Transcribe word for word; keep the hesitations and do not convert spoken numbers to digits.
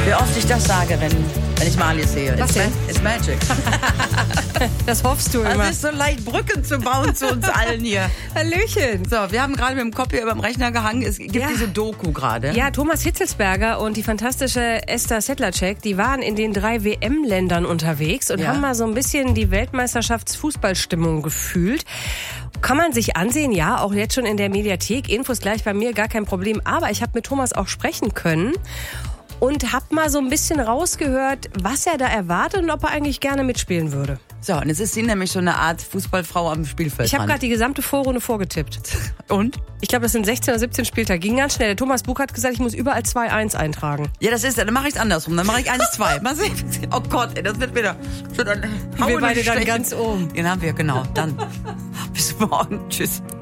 Wie oft ich das sage, wenn, wenn ich Marlies sehe. Was It's, denn? ma- it's magic. Das hoffst du immer. Also es ist so leicht, Brücken zu bauen zu uns allen hier. Hallöchen. So, wir haben gerade mit dem Kopf hier über dem Rechner gehangen. Es gibt Ja. diese Doku gerade. Ja, Thomas Hitzelsberger und die fantastische Esther Sedlacek, die waren in den drei W M-Ländern unterwegs und Ja. haben mal so ein bisschen die Weltmeisterschaftsfußballstimmung gefühlt. Kann man sich ansehen, ja, auch jetzt schon in der Mediathek. Infos gleich bei mir, gar kein Problem. Aber ich habe mit Thomas auch sprechen können und habe mal so ein bisschen rausgehört, was er da erwartet und ob er eigentlich gerne mitspielen würde. So, und jetzt ist sie nämlich so eine Art Fußballfrau am Spielfeld. Ich habe gerade die gesamte Vorrunde vorgetippt. Und? Ich glaube, das sind sechzehn oder siebzehn Spieltage. Ging ganz schnell. Der Thomas Buch hat gesagt, ich muss überall zwei eins eintragen. Ja, das ist, dann mache ich es andersrum. Dann mache ich eins zwei. Mal sehen. Oh Gott, ey, das wird wieder. So, dann Wir beide dann ganz oben. Den haben wir, genau. Dann bis morgen. Tschüss.